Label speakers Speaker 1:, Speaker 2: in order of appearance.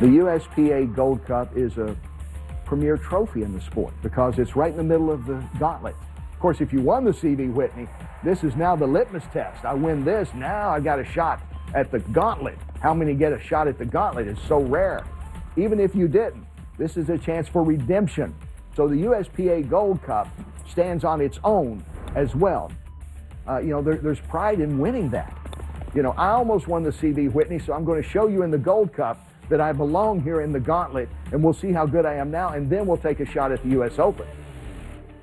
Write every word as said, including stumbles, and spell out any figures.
Speaker 1: The U S P A Gold Cup is a premier trophy in the sport because it's right in the middle of the gauntlet. Of course, if you won the C B Whitney, this is now the litmus test. I win this, now I got a shot at the gauntlet. How many get a shot at the gauntlet is so rare. Even if you didn't, this is a chance for redemption. So the U S P A Gold Cup stands on its own as well. Uh, you know, there, there's pride in winning that. You know, I almost won the C B Whitney, so I'm going to show you in the Gold Cup that I belong here in the gauntlet, and we'll see how good I am now, and then we'll take a shot at the U S Open.